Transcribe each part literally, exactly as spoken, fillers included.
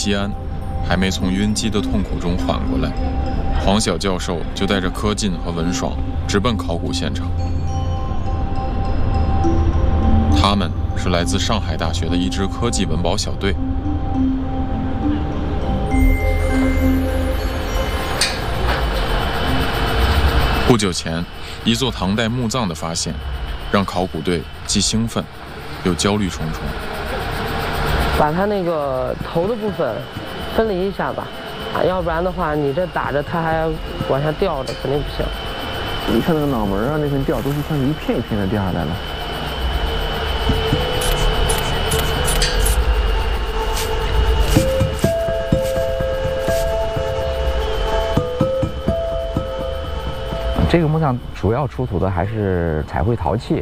西安，还没从晕机的痛苦中缓过来，黄晓教授就带着柯进和文爽直奔考古现场。他们是来自上海大学的一支科技文保小队。不久前，一座唐代墓葬的发现，让考古队既兴奋，又焦虑重重。 把它那个头的部分分离一下吧，啊，要不然的话，你这打着它还往下掉着，肯定不行。 你看那个脑门啊，那片掉都是算是一片一片的掉下来了。 这个墓葬主要出土的还是彩绘陶器，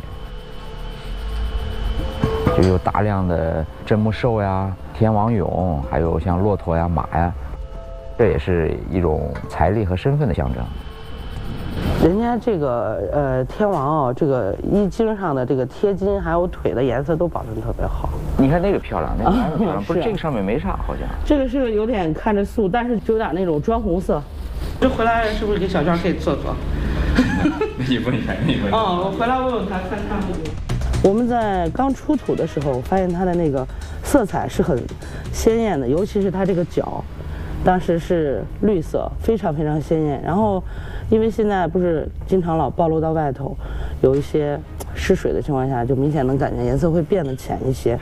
就有大量的镇墓兽呀、天王俑，还有像骆驼呀、马呀，这也是一种财力和身份的象征。 人家这个呃天王哦，这个衣襟上的这个贴金还有腿的颜色都保存特别好。 你看那个漂亮，那个漂亮， 啊、 不是这个上面没啥，好像。 这个是有点看着素，但是就有点那种砖红色。这回来是不是给小娟可以做做？ 你问一下，你问。 哦，我回来问问他，看看不行。我们在刚出土的时候，发现它的那个色彩是很鲜艳的，尤其是它这个角，当时是绿色，非常非常鲜艳。然后，因为现在不是经常老暴露到外头，有一些失水的情况下，就明显能感觉颜色会变得浅一些。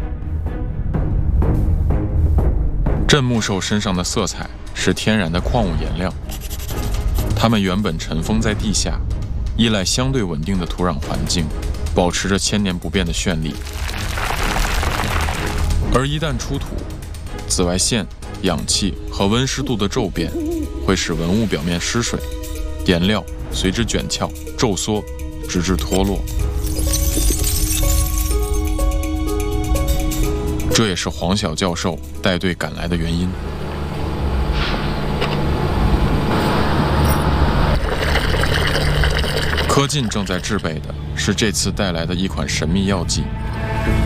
镇墓兽身上的色彩是天然的矿物颜料，它们原本尘封在地下，依赖相对稳定的土壤环境，保持着千年不变的绚丽。而一旦出土，紫外线、氧气和温湿度的骤变会使文物表面失水，颜料随之卷翘、皱缩，直至脱落。这也是黄晓教授带队赶来的原因。柯进正在制备的是这次带来的一款神秘药剂